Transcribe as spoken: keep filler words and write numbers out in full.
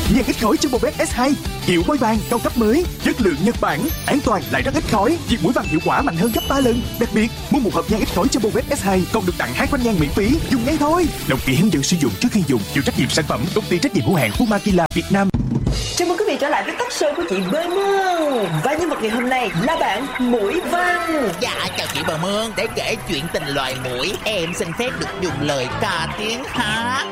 nhang ít khói Jumbo Bed ét hai. Hiệu bôi vàng cao cấp mới, chất lượng Nhật Bản, an toàn lại rất ít khói, diệt muỗi vàng hiệu quả mạnh hơn gấp ba lần. Đặc biệt, mua một hộp nhang ít khói Jumbo Bed ét hai còn được tặng hai khoanh nhang miễn phí, dùng ngay thôi. Đọc kỹ hướng dẫn sử dụng trước khi dùng, chịu trách nhiệm sản phẩm công ty trách nhiệm hữu hạn Fumakila Việt Nam. Chào mừng quý vị trở lại với talk show của chị Bơ Mương. Và nhân vật ngày hôm nay là bạn Muỗi Văn. Dạ chào chị Bơ Mương. Để kể chuyện tình loài muỗi, em xin phép được dùng lời ca tiếng hát.